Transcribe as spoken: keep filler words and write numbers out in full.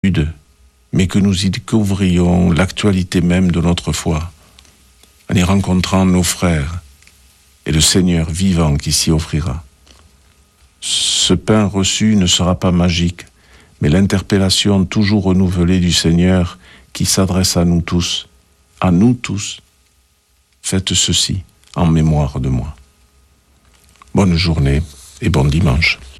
mais que nous y découvrions l'actualité même de notre foi, en y rencontrant nos frères et le Seigneur vivant qui s'y offrira. Ce pain reçu ne sera pas magique, mais l'interpellation toujours renouvelée du Seigneur qui s'adresse à nous tous, à nous tous. Faites ceci en mémoire de moi. Bonne journée et bon dimanche.